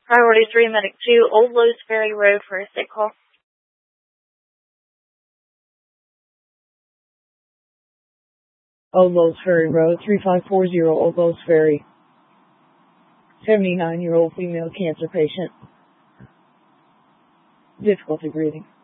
Priority 3, Medic 2, Old Lowe's Ferry Road for a sick call. Old Lowe's Ferry Road, 3540 Old Lowe's Ferry. 79-year-old female cancer patient. Difficulty breathing.